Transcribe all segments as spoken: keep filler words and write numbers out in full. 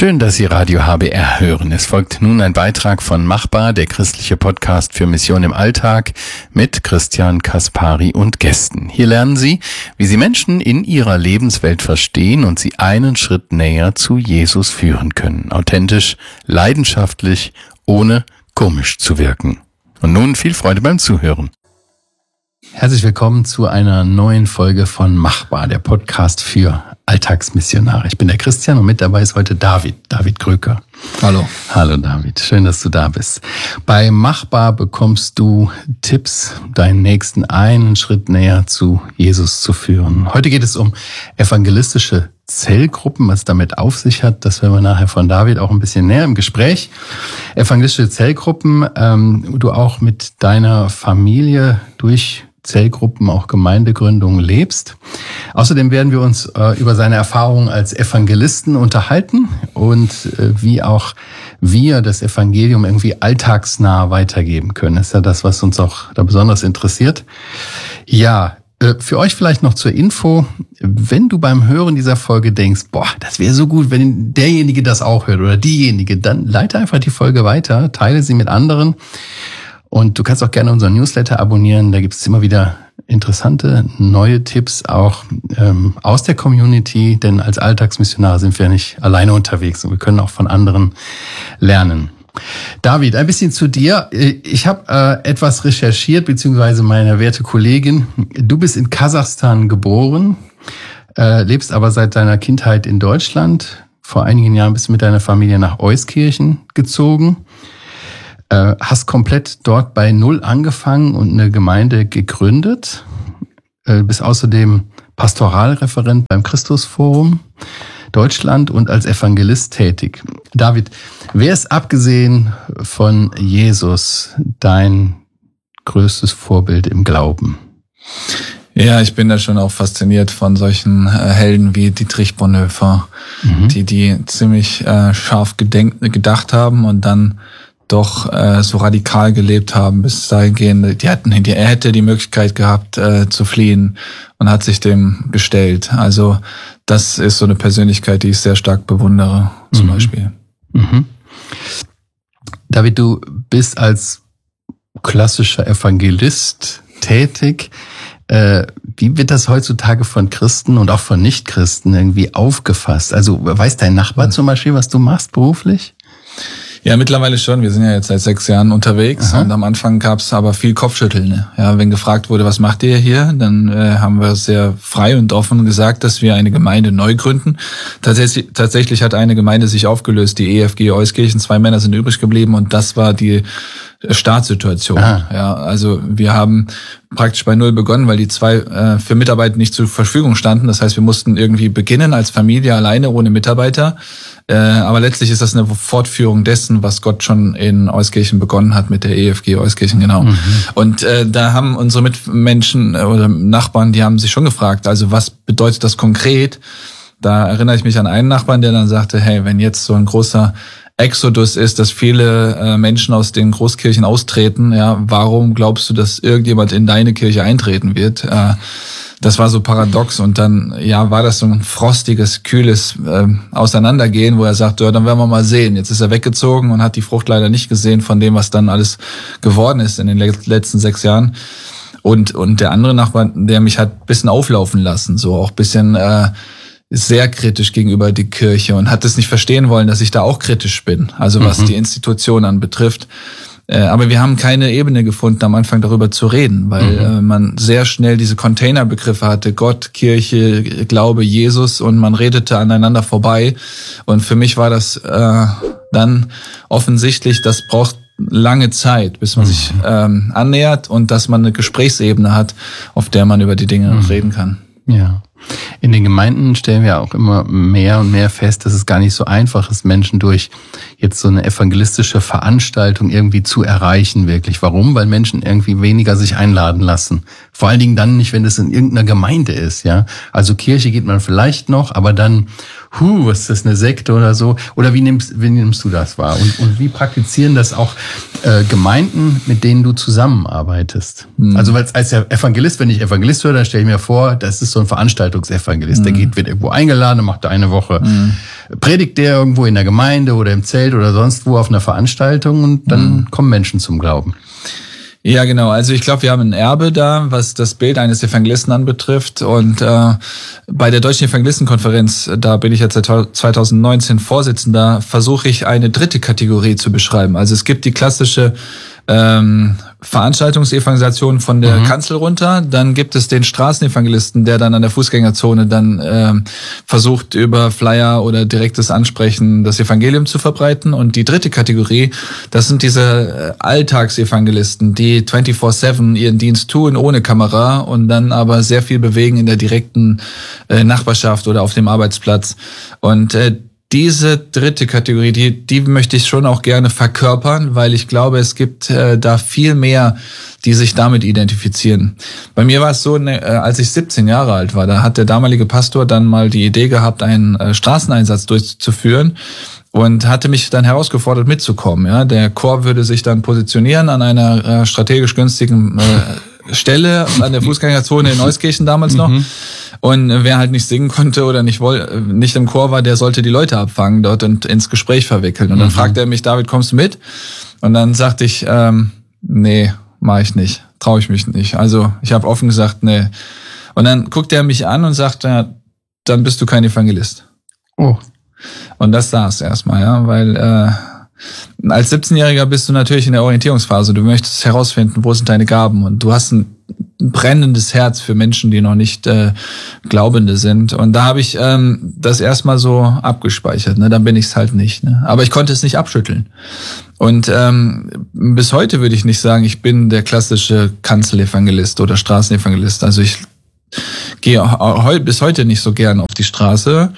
Schön, dass Sie Radio H B R hören. Es folgt nun ein Beitrag von Machbar, der christliche Podcast für Mission im Alltag mit Christian Kaspari und Gästen. Hier lernen Sie, wie Sie Menschen in ihrer Lebenswelt verstehen und sie einen Schritt näher zu Jesus führen können. Authentisch, leidenschaftlich, ohne komisch zu wirken. Und nun viel Freude beim Zuhören. Herzlich willkommen zu einer neuen Folge von Machbar, der Podcast für Alltagsmissionare. Ich bin der Christian und mit dabei ist heute David, David Kröker. Hallo. Hallo David, schön, dass du da bist. Bei Machbar bekommst du Tipps, deinen Nächsten einen Schritt näher zu Jesus zu führen. Heute geht es um evangelistische Zellgruppen, was damit auf sich hat. Das hören wir nachher von David auch ein bisschen näher im Gespräch. Evangelistische Zellgruppen, ähm, du auch mit deiner Familie durch Zellgruppen, auch Gemeindegründungen lebst. Außerdem werden wir uns äh, über seine Erfahrungen als Evangelisten unterhalten und äh, wie auch wir das Evangelium irgendwie alltagsnah weitergeben können. Das ist ja das, was uns auch da besonders interessiert. Ja, äh, für euch vielleicht noch zur Info, wenn du beim Hören dieser Folge denkst, boah, das wäre so gut, wenn derjenige das auch hört oder diejenige, dann leite einfach die Folge weiter, teile sie mit anderen. Und du kannst auch gerne unseren Newsletter abonnieren. Da gibt es immer wieder interessante, neue Tipps, auch ähm, aus der Community. Denn als Alltagsmissionare sind wir nicht alleine unterwegs und wir können auch von anderen lernen. David, ein bisschen zu dir. Ich habe äh, etwas recherchiert, beziehungsweise meine werte Kollegin. Du bist in Kasachstan geboren, äh, lebst aber seit deiner Kindheit in Deutschland. Vor einigen Jahren bist du mit deiner Familie nach Euskirchen gezogen. Hast komplett dort bei Null angefangen und eine Gemeinde gegründet. Bist außerdem Pastoralreferent beim Christusforum Deutschland und als Evangelist tätig. David, wer ist abgesehen von Jesus dein größtes Vorbild im Glauben? Ja, ich bin da schon auch fasziniert von solchen äh, Helden wie Dietrich Bonhoeffer, mhm. die die ziemlich äh, scharf gedenk- gedacht haben und dann doch äh, so radikal gelebt haben bis dahin. Die hatten, die, er hätte die Möglichkeit gehabt äh, zu fliehen und hat sich dem gestellt. Also das ist so eine Persönlichkeit, die ich sehr stark bewundere, zum mhm. Beispiel. Mhm. David, du bist als klassischer Evangelist tätig. Äh, wie wird das heutzutage von Christen und auch von Nichtchristen irgendwie aufgefasst? Also weiß dein Nachbar mhm. zum Beispiel, was du machst beruflich? Ja, mittlerweile schon. Wir sind ja jetzt seit sechs Jahren unterwegs. Aha. Und am Anfang gab's aber viel Kopfschütteln. Ne? Ja, wenn gefragt wurde, was macht ihr hier, dann äh, haben wir sehr frei und offen gesagt, dass wir eine Gemeinde neu gründen. Tatsächlich, tatsächlich hat eine Gemeinde sich aufgelöst, die E F G Euskirchen. Zwei Männer sind übrig geblieben und das war die Startsituation. Aha. Ja, also wir haben praktisch bei Null begonnen, weil die zwei äh, für Mitarbeiter nicht zur Verfügung standen. Das heißt, wir mussten irgendwie beginnen als Familie alleine ohne Mitarbeiter. Äh, aber letztlich ist das eine Fortführung dessen, was Gott schon in Euskirchen begonnen hat mit der E F G Euskirchen, genau. Mhm. Und äh, da haben unsere Mitmenschen oder Nachbarn, die haben sich schon gefragt, also was bedeutet das konkret? Da erinnere ich mich an einen Nachbarn, der dann sagte, hey, wenn jetzt so ein großer Exodus ist, dass viele äh, Menschen aus den Großkirchen austreten, ja, warum glaubst du, dass irgendjemand in deine Kirche eintreten wird? Äh, das war so paradox und dann, ja, war das so ein frostiges, kühles äh, Auseinandergehen, wo er sagt, ja, dann werden wir mal sehen. Jetzt ist er weggezogen und hat die Frucht leider nicht gesehen von dem, was dann alles geworden ist in den le- letzten sechs Jahren. Und und der andere Nachbar, der mich hat ein bisschen auflaufen lassen, so auch ein bisschen äh, sehr kritisch gegenüber die Kirche und hat es nicht verstehen wollen, dass ich da auch kritisch bin, also was mhm. die Institution anbetrifft. Äh, aber wir haben keine Ebene gefunden, am Anfang darüber zu reden, weil mhm. äh, man sehr schnell diese Containerbegriffe hatte, Gott, Kirche, Glaube, Jesus, und man redete aneinander vorbei. Und für mich war das äh, dann offensichtlich, das braucht lange Zeit, bis man mhm. sich ähm, annähert und dass man eine Gesprächsebene hat, auf der man über die Dinge mhm. reden kann. Ja. In den Gemeinden stellen wir auch immer mehr und mehr fest, dass es gar nicht so einfach ist, Menschen durch jetzt so eine evangelistische Veranstaltung irgendwie zu erreichen, wirklich. Warum? Weil Menschen irgendwie weniger sich einladen lassen. Vor allen Dingen dann nicht, wenn es in irgendeiner Gemeinde ist, ja. Also Kirche geht man vielleicht noch, aber dann, huh, was ist das, eine Sekte oder so? Oder wie nimmst, wie nimmst du das wahr? Und, und wie praktizieren das auch äh, Gemeinden, mit denen du zusammenarbeitest? Mhm. Also weil als Evangelist, wenn ich Evangelist höre, dann stelle ich mir vor, das ist so ein Veranstaltungsevangelist. Mhm. Der geht, wird irgendwo eingeladen, macht da eine Woche mhm. predigt der irgendwo in der Gemeinde oder im Zelt oder sonst wo auf einer Veranstaltung und dann mhm. kommen Menschen zum Glauben. Ja, genau. Also ich glaube, wir haben ein Erbe da, was das Bild eines Evangelisten anbetrifft. Und äh, bei der Deutschen Evangelistenkonferenz, da bin ich jetzt seit zwanzig neunzehn Vorsitzender, versuche ich eine dritte Kategorie zu beschreiben. Also es gibt die klassische ähm, Veranstaltungsevangelisation von der mhm. Kanzel runter. Dann gibt es den Straßenevangelisten, der dann an der Fußgängerzone dann ähm, versucht, über Flyer oder direktes Ansprechen das Evangelium zu verbreiten. Und die dritte Kategorie, das sind diese Alltagsevangelisten, die vierundzwanzig sieben ihren Dienst tun, ohne Kamera und dann aber sehr viel bewegen in der direkten äh, Nachbarschaft oder auf dem Arbeitsplatz. Und äh, Diese dritte Kategorie, die, die möchte ich schon auch gerne verkörpern, weil ich glaube, es gibt äh, da viel mehr, die sich damit identifizieren. Bei mir war es so, ne, als ich siebzehn Jahre alt war, da hat der damalige Pastor dann mal die Idee gehabt, einen äh, Straßeneinsatz durchzuführen und hatte mich dann herausgefordert, mitzukommen. Ja, der Chor würde sich dann positionieren an einer äh, strategisch günstigen äh, Stelle an der Fußgängerzone in Euskirchen damals noch. Mhm. Und wer halt nicht singen konnte oder nicht woll, nicht im Chor war, der sollte die Leute abfangen dort und ins Gespräch verwickeln. Und dann mhm. fragte er mich, David, kommst du mit? Und dann sagte ich, ähm, nee, mache ich nicht, traue ich mich nicht. Also ich habe offen gesagt, nee. Und dann guckte er mich an und sagte, ja, dann bist du kein Evangelist. Oh. Und das saß erstmal, ja, weil äh, als siebzehnjähriger bist du natürlich in der Orientierungsphase. Du möchtest herausfinden, wo sind deine Gaben. Und du hast ein brennendes Herz für Menschen, die noch nicht äh, Glaubende sind. Und da habe ich ähm, das erstmal so abgespeichert. Ne? Dann bin ich es halt nicht. Ne? Aber ich konnte es nicht abschütteln. Und ähm, bis heute würde ich nicht sagen, ich bin der klassische Kanzelevangelist oder Straßenevangelist. Also ich gehe bis heute nicht so gern auf die Straße.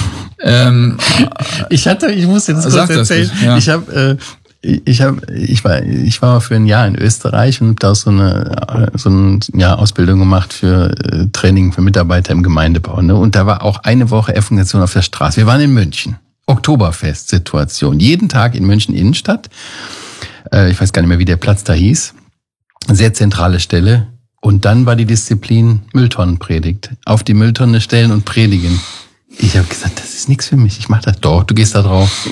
Ähm, ich hatte, ich muss jetzt kurz erzählen, ja. ich habe, äh, ich habe, ich war, ich war für ein Jahr in Österreich und habe da so eine, so eine ja, Ausbildung gemacht für äh, Training für Mitarbeiter im Gemeindebau. Ne? Und da war auch eine Woche Evangelisation auf der Straße. Wir waren in München, Oktoberfest-Situation, jeden Tag in München Innenstadt. Äh, ich weiß gar nicht mehr, wie der Platz da hieß. Sehr zentrale Stelle. Und dann war die Disziplin Mülltonnenpredigt. Auf die Mülltonne stellen und predigen. Ich habe gesagt, das ist nichts für mich. Ich mache das doch. Du gehst da drauf.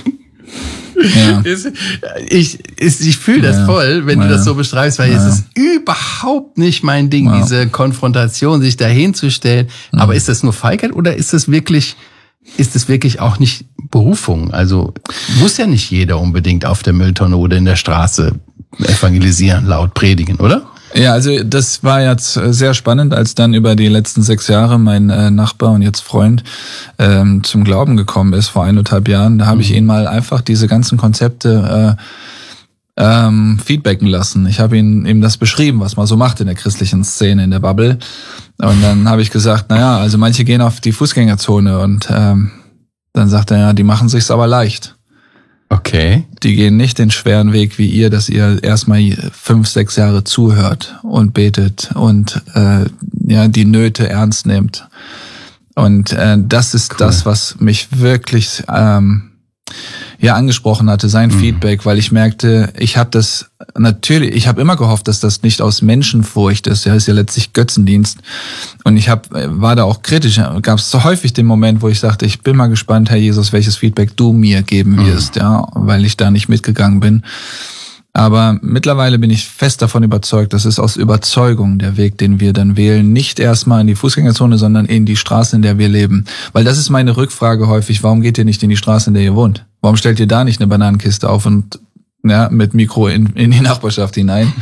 Ja. Ich, ich, ich fühle das ja. voll, wenn ja. du das so beschreibst, weil ja. es ist überhaupt nicht mein Ding, ja. diese Konfrontation, sich dahin zu stellen. Mhm. Aber ist das nur Feigheit oder ist das wirklich, ist das wirklich auch nicht Berufung? Also muss ja nicht jeder unbedingt auf der Mülltonne oder in der Straße evangelisieren, laut predigen, oder? Ja, also das war jetzt sehr spannend, als dann über die letzten sechs Jahre mein äh, Nachbar und jetzt Freund ähm, zum Glauben gekommen ist, vor eineinhalb Jahren. Da habe mhm. ich ihn mal einfach diese ganzen Konzepte äh, ähm, feedbacken lassen. Ich habe ihn ihm das beschrieben, was man so macht in der christlichen Szene, in der Bubble. Und dann habe ich gesagt, naja, also manche gehen auf die Fußgängerzone und ähm, dann sagt er, ja, die machen sich's aber leicht. Okay. Die gehen nicht den schweren Weg wie ihr, dass ihr erstmal fünf, sechs Jahre zuhört und betet und äh, ja die Nöte ernst nehmt. Und äh, das ist cool. das, was mich wirklich ähm, ja angesprochen hatte, sein mhm. Feedback, weil ich merkte, ich habe das natürlich, ich habe immer gehofft, dass das nicht aus Menschenfurcht ist. Ja, ist ja letztlich Götzendienst. Und ich hab, war da auch kritisch. Gab es so häufig den Moment, wo ich sagte, ich bin mal gespannt, Herr Jesus, welches Feedback du mir geben wirst, mhm. ja, weil ich da nicht mitgegangen bin. Aber mittlerweile bin ich fest davon überzeugt, das ist aus Überzeugung der Weg, den wir dann wählen. Nicht erstmal in die Fußgängerzone, sondern in die Straße, in der wir leben. Weil das ist meine Rückfrage häufig, warum geht ihr nicht in die Straße, in der ihr wohnt? Warum stellt ihr da nicht eine Bananenkiste auf und ja, mit Mikro in, in die Nachbarschaft hinein?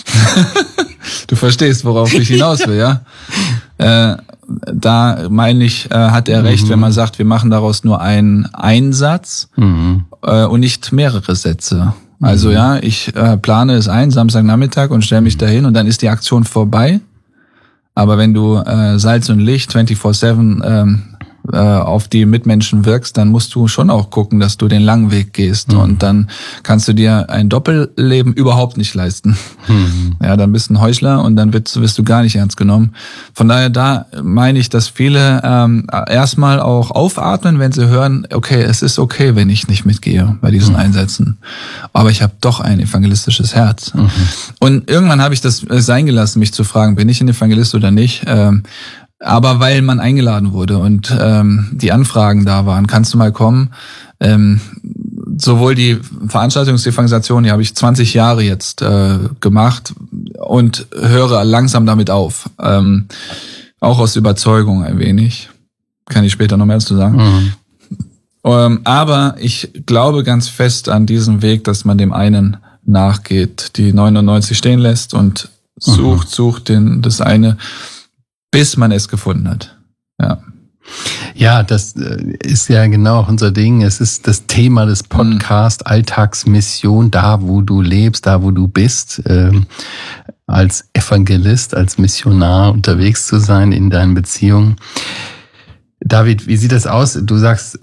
Du verstehst, worauf ich hinaus will, ja? Äh, da meine ich, äh, hat er recht, mhm. wenn man sagt, wir machen daraus nur einen Einsatz mhm. äh, und nicht mehrere Sätze. Also ja, ich äh, plane es ein, Samstagnachmittag und stelle mich dahin und dann ist die Aktion vorbei. Aber wenn du äh, Salz und Licht vierundzwanzig sieben ähm, äh, auf die Mitmenschen wirkst, dann musst du schon auch gucken, dass du den langen Weg gehst. Mhm. Und dann kannst du dir ein Doppelleben überhaupt nicht leisten. Mhm. Ja, dann bist du ein Heuchler und dann wirst, wirst du gar nicht ernst genommen. Von daher, da meine ich, dass viele ähm, erstmal auch aufatmen, wenn sie hören, okay, es ist okay, wenn ich nicht mitgehe bei diesen mhm. Einsätzen. Aber ich habe doch ein evangelistisches Herz. Mhm. Und irgendwann habe ich das sein gelassen, mich zu fragen, bin ich ein Evangelist oder nicht? Ähm, aber weil man eingeladen wurde und ähm, die Anfragen da waren, kannst du mal kommen. Ähm, sowohl die Veranstaltungsevangelisation, die habe ich zwanzig Jahre jetzt äh, gemacht und höre langsam damit auf. Ähm, auch aus Überzeugung ein wenig. Kann ich später noch mehr dazu sagen. Mhm. Ähm, aber ich glaube ganz fest an diesen Weg, dass man dem einen nachgeht, die neunundneunzig stehen lässt und sucht, mhm. sucht den, das eine, bis man es gefunden hat. Ja. Ja, das ist ja genau unser Ding. Es ist das Thema des Podcasts, mhm. Alltagsmission, da wo du lebst, da wo du bist, ähm, als Evangelist, als Missionar unterwegs zu sein in deinen Beziehungen. David, wie sieht das aus? Du sagst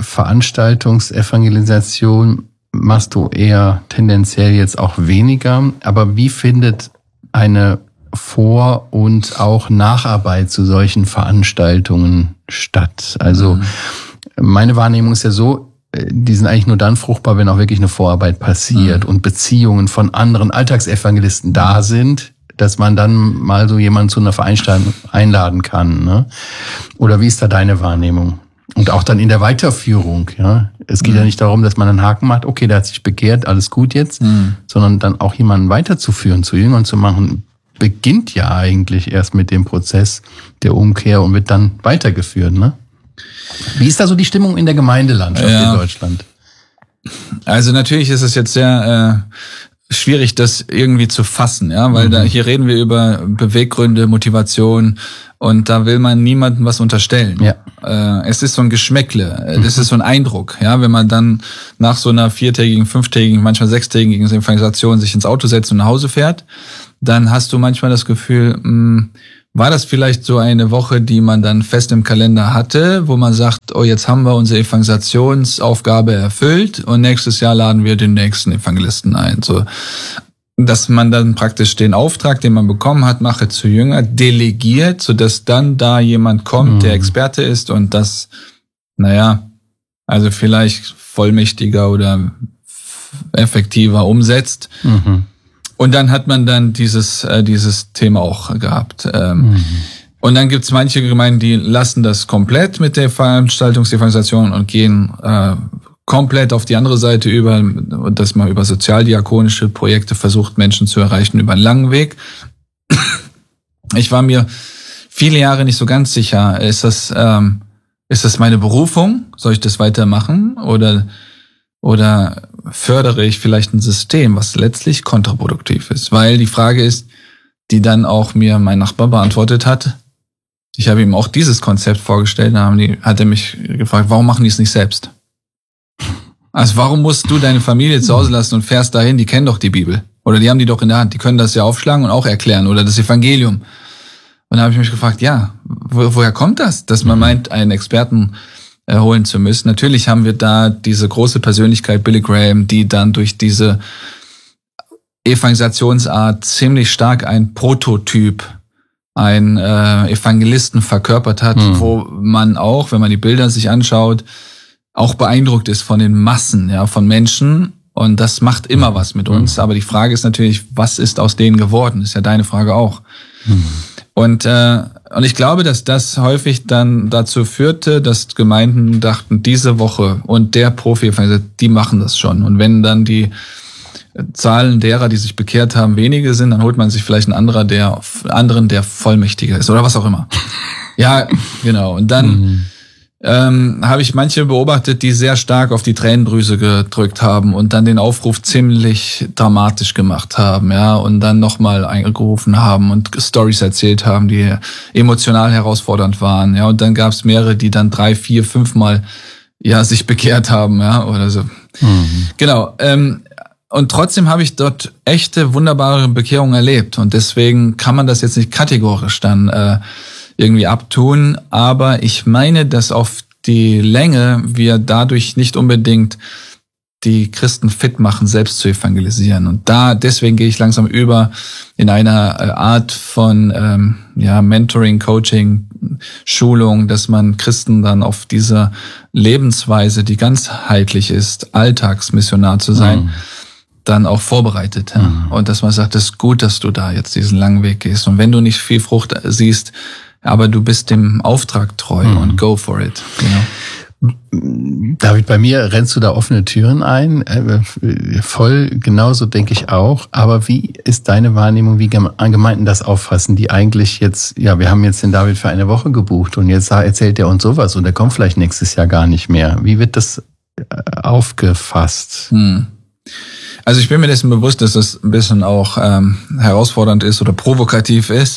Veranstaltungsevangelisation machst du eher tendenziell jetzt auch weniger, aber wie findet eine Vor- und auch Nacharbeit zu solchen Veranstaltungen statt? Also mhm. meine Wahrnehmung ist ja so, die sind eigentlich nur dann fruchtbar, wenn auch wirklich eine Vorarbeit passiert mhm. und Beziehungen von anderen Alltagsevangelisten da sind, dass man dann mal so jemanden zu einer Veranstaltung einladen kann, ne? Oder wie ist da deine Wahrnehmung? Und auch dann in der Weiterführung, ja. Es geht mhm. ja nicht darum, dass man einen Haken macht, okay, der hat sich bekehrt, alles gut jetzt, mhm. sondern dann auch jemanden weiterzuführen, zu Jüngern zu machen, beginnt ja eigentlich erst mit dem Prozess der Umkehr und wird dann weitergeführt, ne? Wie ist da so die Stimmung in der Gemeindelandschaft ja. in Deutschland? Also natürlich ist es jetzt sehr äh, schwierig, das irgendwie zu fassen, ja, weil mhm. da hier reden wir über Beweggründe, Motivation und da will man niemandem was unterstellen. Ja. Äh, es ist so ein Geschmäckle, mhm. das ist so ein Eindruck, ja, wenn man dann nach so einer viertägigen, fünftägigen, manchmal sechstägigen Evangelisation sich ins Auto setzt und nach Hause fährt, dann hast du manchmal das Gefühl, mh, war das vielleicht so eine Woche, die man dann fest im Kalender hatte, wo man sagt, oh, jetzt haben wir unsere Evangelisationsaufgabe erfüllt und nächstes Jahr laden wir den nächsten Evangelisten ein. So, dass man dann praktisch den Auftrag, den man bekommen hat, mache zu Jünger, delegiert, sodass dann da jemand kommt, mhm. der Experte ist und das, naja, also vielleicht vollmächtiger oder effektiver umsetzt. Mhm. Und dann hat man dann dieses äh, dieses Thema auch gehabt. Ähm, mhm. Und dann gibt's manche Gemeinden, die lassen das komplett mit der Veranstaltungsevangelisation und gehen äh, komplett auf die andere Seite über, dass man über sozialdiakonische Projekte versucht, Menschen zu erreichen über einen langen Weg. Ich war mir viele Jahre nicht so ganz sicher, ist das ähm, ist das meine Berufung? Soll ich das weitermachen? Oder Oder fördere ich vielleicht ein System, was letztlich kontraproduktiv ist? Weil die Frage ist, die dann auch mir mein Nachbar beantwortet hat. Ich habe ihm auch dieses Konzept vorgestellt, da haben die, hat er mich gefragt, warum machen die es nicht selbst? Also warum musst du deine Familie zu Hause lassen und fährst dahin, die kennen doch die Bibel. Oder die haben die doch in der Hand, die können das ja aufschlagen und auch erklären. Oder das Evangelium. Und da habe ich mich gefragt, ja, wo, woher kommt das, dass man meint, einen Experten holen zu müssen. Natürlich haben wir da diese große Persönlichkeit Billy Graham, die dann durch diese Evangelisationsart ziemlich stark ein Prototyp, ein äh, Evangelisten verkörpert hat, mhm. wo man auch, wenn man die Bilder sich anschaut, auch beeindruckt ist von den Massen, ja, von Menschen. Und das macht immer mhm. was mit uns. Aber die Frage ist natürlich, was ist aus denen geworden? Ist ja deine Frage auch. Mhm. Und äh, und ich glaube, dass das häufig dann dazu führte, dass Gemeinden dachten, diese Woche und der Profi, die machen das schon. Und wenn dann die Zahlen derer, die sich bekehrt haben, wenige sind, dann holt man sich vielleicht einen anderer, der anderen, der vollmächtiger ist oder was auch immer. Ja, genau. Und dann mhm. ähm, habe ich manche beobachtet, die sehr stark auf die Tränendrüse gedrückt haben und dann den Aufruf ziemlich dramatisch gemacht haben, ja, und dann nochmal eingerufen haben und Storys erzählt haben, die emotional herausfordernd waren, ja, und dann gab es mehrere, die dann drei, vier, fünfmal ja sich bekehrt haben, ja, oder so. Mhm. Genau. Ähm, und trotzdem habe ich dort echte wunderbare Bekehrungen erlebt und deswegen kann man das jetzt nicht kategorisch dann äh, irgendwie abtun, aber ich meine, dass auf die Länge wir dadurch nicht unbedingt die Christen fit machen, selbst zu evangelisieren. Und da deswegen gehe ich langsam über in einer Art von ähm, ja Mentoring, Coaching, Schulung, dass man Christen dann auf dieser Lebensweise, die ganzheitlich ist, Alltagsmissionar zu sein, mhm. dann auch vorbereitet. Ja. Mhm. Und dass man sagt, es ist gut, dass du da jetzt diesen langen Weg gehst. Und wenn du nicht viel Frucht siehst, aber du bist dem Auftrag treu mhm. und go for it. Genau. David, bei mir rennst du da offene Türen ein, voll genauso denke ich auch, aber wie ist deine Wahrnehmung, wie Gemeinden das auffassen, die eigentlich jetzt, ja, wir haben jetzt den David für eine Woche gebucht und jetzt erzählt er uns sowas und er kommt vielleicht nächstes Jahr gar nicht mehr. Wie wird das aufgefasst? Hm. Also ich bin mir dessen bewusst, dass das ein bisschen auch ähm, herausfordernd ist oder provokativ ist.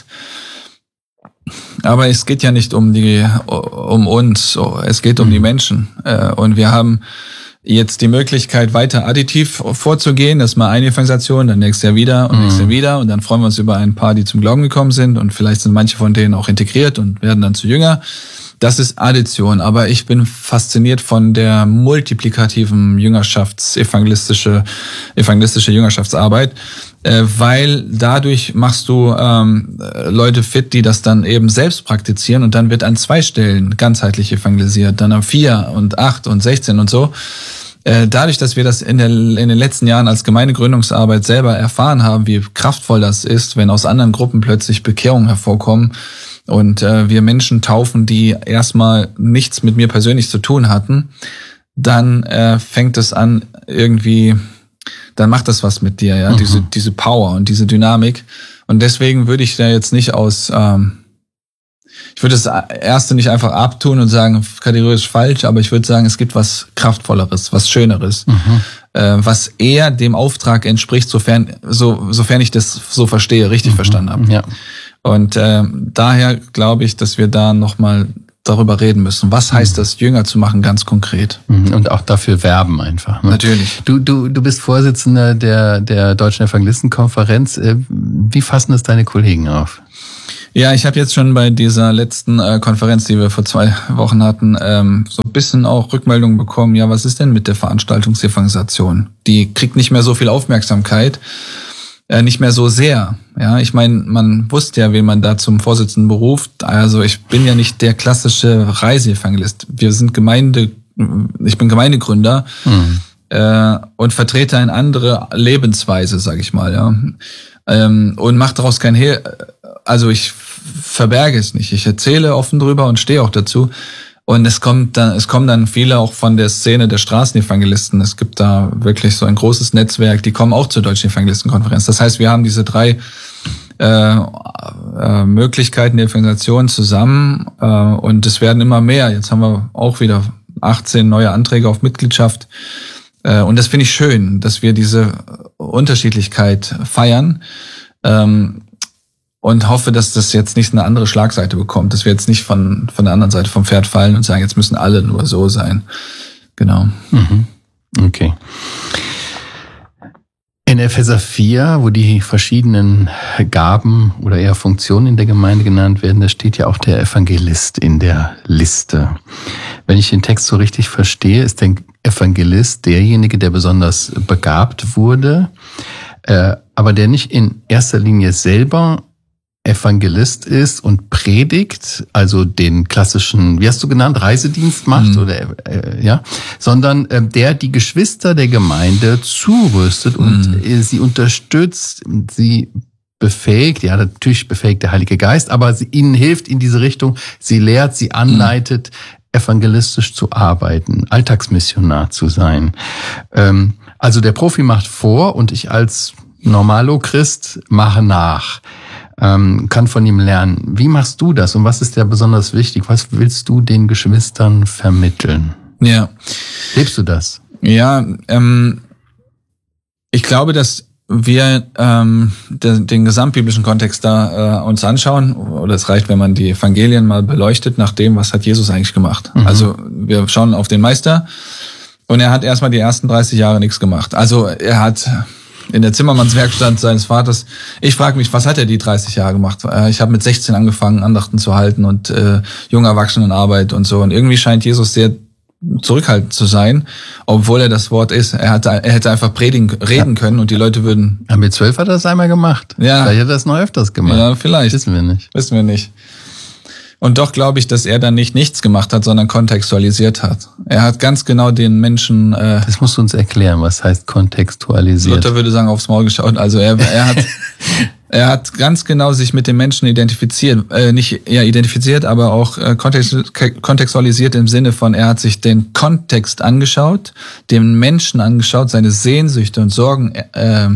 Aber es geht ja nicht um die, um uns, es geht um die Menschen. Und wir haben jetzt die Möglichkeit, weiter additiv vorzugehen. Das ist mal eine Evangelisation, dann nächstes Jahr wieder und nächstes Jahr wieder. Und dann freuen wir uns über ein paar, die zum Glauben gekommen sind. Und vielleicht sind manche von denen auch integriert und werden dann zu Jünger. Das ist Addition. Aber ich bin fasziniert von der multiplikativen Jüngerschafts-, evangelistische, evangelistische Jüngerschaftsarbeit. Weil dadurch machst du ähm, Leute fit, die das dann eben selbst praktizieren und dann wird an zwei Stellen ganzheitlich evangelisiert, dann an vier und acht und sechzehn und so. Äh, dadurch, dass wir das in, der, in den letzten Jahren als Gemeindegründungsarbeit selber erfahren haben, wie kraftvoll das ist, wenn aus anderen Gruppen plötzlich Bekehrungen hervorkommen und äh, wir Menschen taufen, die erstmal nichts mit mir persönlich zu tun hatten, dann äh, fängt es an irgendwie... dann macht das was mit dir, ja, mhm. diese diese Power und diese Dynamik. Und deswegen würde ich da jetzt nicht aus, ähm, ich würde das Erste nicht einfach abtun und sagen, kategorisch falsch, aber ich würde sagen, es gibt was Kraftvolleres, was Schöneres, mhm. äh, was eher dem Auftrag entspricht, sofern so sofern ich das so verstehe, richtig mhm. verstanden habe. Ja. Und äh, daher glaube ich, dass wir da nochmal darüber reden müssen. Was heißt das, Jünger zu machen, ganz konkret? Und auch dafür werben einfach. Ne? Natürlich. Du, du, du bist Vorsitzender der, der Deutschen Evangelistenkonferenz. Wie fassen das deine Kollegen auf? Ja, ich habe jetzt schon bei dieser letzten äh, Konferenz, die wir vor zwei Wochen hatten, ähm, so ein bisschen auch Rückmeldungen bekommen. Ja, was ist denn mit der Veranstaltungsevangelisation? Die kriegt nicht mehr so viel Aufmerksamkeit. Äh, nicht mehr so sehr. Ja, ich meine, man wusste ja, wen man da zum Vorsitzenden beruft. Also ich bin ja nicht der klassische Reiseevangelist. Wir sind Gemeinde, ich bin Gemeindegründer mhm. äh, und vertrete eine andere Lebensweise, sag ich mal, ja. Ähm, und mache daraus kein Hehl. Also ich verberge es nicht. Ich erzähle offen drüber und stehe auch dazu. Und es kommt dann, es kommen dann viele auch von der Szene der Straßenevangelisten. Es gibt da wirklich so ein großes Netzwerk, die kommen auch zur Deutschen Evangelistenkonferenz. Das heißt, wir haben diese drei äh, äh, Möglichkeiten der Evangelisation zusammen äh, und es werden immer mehr. Jetzt haben wir auch wieder achtzehn neue Anträge auf Mitgliedschaft. Äh, und das finde ich schön, dass wir diese Unterschiedlichkeit feiern. Ähm, Und hoffe, dass das jetzt nicht eine andere Schlagseite bekommt, dass wir jetzt nicht von von der anderen Seite vom Pferd fallen und sagen, jetzt müssen alle nur so sein. Genau. Mhm. Okay. In Epheser vier, wo die verschiedenen Gaben oder eher Funktionen in der Gemeinde genannt werden, da steht ja auch der Evangelist in der Liste. Wenn ich den Text so richtig verstehe, ist der Evangelist derjenige, der besonders begabt wurde, äh, aber der nicht in erster Linie selber Evangelist ist und predigt, also den klassischen, wie hast du genannt, Reisedienst macht mhm. oder äh, ja, sondern äh, der die Geschwister der Gemeinde zurüstet und mhm. äh, sie unterstützt, sie befähigt, ja, natürlich befähigt der Heilige Geist, aber sie ihnen hilft in diese Richtung, sie lehrt, sie anleitet, mhm. evangelistisch zu arbeiten, Alltagsmissionar zu sein. Ähm, also der Profi macht vor und ich als Normalo-Christ mache nach. Ähm, kann von ihm lernen. Wie machst du das und was ist dir besonders wichtig? Was willst du den Geschwistern vermitteln? Ja. Lebst du das? Ja, ähm, ich glaube, dass wir ähm, den, den gesamtbiblischen Kontext da äh, uns anschauen, oder es reicht, wenn man die Evangelien mal beleuchtet, nach dem, was hat Jesus eigentlich gemacht. Mhm. Also wir schauen auf den Meister und er hat erstmal die ersten dreißig Jahre nichts gemacht. Also er hat in der Zimmermannswerkstatt seines Vaters. Ich frage mich, was hat er die dreißig Jahre gemacht? Ich habe mit sechzehn angefangen, Andachten zu halten und äh, junge Erwachsenenarbeit und so. Und irgendwie scheint Jesus sehr zurückhaltend zu sein, obwohl er das Wort ist. Er, hat, er hätte einfach predigen, reden ja. können und die Leute würden... Ja, mit zwölf hat er das einmal gemacht. Ja. Vielleicht hat er das noch öfters gemacht. Ja, vielleicht. Wissen wir nicht. Wissen wir nicht. Und doch glaube ich, dass er dann nicht nichts gemacht hat, sondern kontextualisiert hat. Er hat ganz genau den Menschen... Äh, das musst du uns erklären, was heißt kontextualisiert. Luther würde sagen, aufs Maul geschaut. Also er, er hat Er hat ganz genau sich mit den Menschen identifiziert, äh, nicht ja identifiziert, aber auch äh, kontext, kontextualisiert im Sinne von, er hat sich den Kontext angeschaut, den Menschen angeschaut, seine Sehnsüchte und Sorgen äh,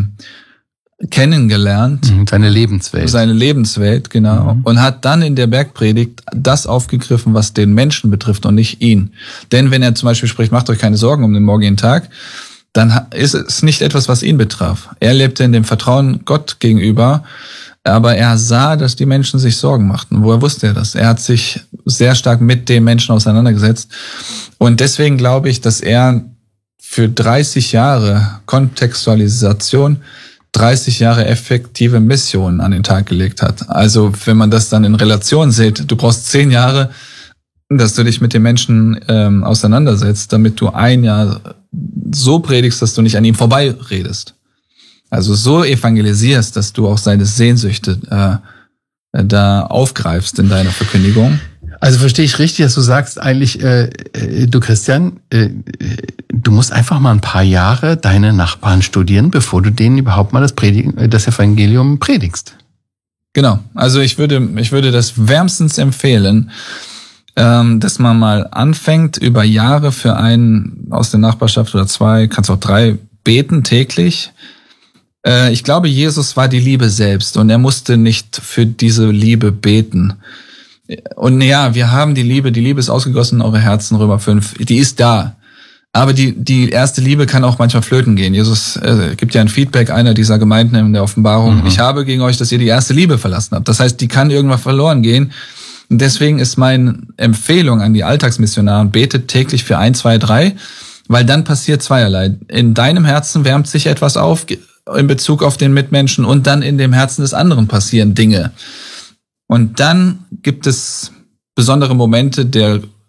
kennengelernt. Seine Lebenswelt. Seine Lebenswelt, genau. Mhm. Und hat dann in der Bergpredigt das aufgegriffen, was den Menschen betrifft und nicht ihn. Denn wenn er zum Beispiel spricht, macht euch keine Sorgen um den morgigen Tag, dann ist es nicht etwas, was ihn betraf. Er lebte in dem Vertrauen Gott gegenüber, aber er sah, dass die Menschen sich Sorgen machten. Woher wusste er das? Er hat sich sehr stark mit den Menschen auseinandergesetzt. Und deswegen glaube ich, dass er für dreißig Jahre Kontextualisation dreißig Jahre effektive Mission an den Tag gelegt hat. Also wenn man das dann in Relation sieht, du brauchst zehn Jahre, dass du dich mit den Menschen ähm, auseinandersetzt, damit du ein Jahr so predigst, dass du nicht an ihm vorbei redest. Also so evangelisierst, dass du auch seine Sehnsüchte äh, da aufgreifst in deiner Verkündigung. Also verstehe ich richtig, dass du sagst eigentlich, äh, du Christian, äh, du musst einfach mal ein paar Jahre deine Nachbarn studieren, bevor du denen überhaupt mal das, Predigen, das Evangelium predigst. Genau, also ich würde, ich würde das wärmstens empfehlen, ähm, dass man mal anfängt, über Jahre für einen aus der Nachbarschaft oder zwei, kannst auch drei beten täglich. Äh, ich glaube, Jesus war die Liebe selbst und er musste nicht für diese Liebe beten. Und ja, wir haben die Liebe, die Liebe ist ausgegossen in eure Herzen, Römer fünf, die ist da. Aber die die erste Liebe kann auch manchmal flöten gehen. Jesus äh, gibt ja ein Feedback einer dieser Gemeinden in der Offenbarung. Mhm. Ich habe gegen euch, dass ihr die erste Liebe verlassen habt. Das heißt, die kann irgendwann verloren gehen. Und deswegen ist meine Empfehlung an die Alltagsmissionaren, betet täglich für ein, zwei, drei, weil dann passiert zweierlei. In deinem Herzen wärmt sich etwas auf in Bezug auf den Mitmenschen und dann in dem Herzen des anderen passieren Dinge. Und dann gibt es besondere Momente der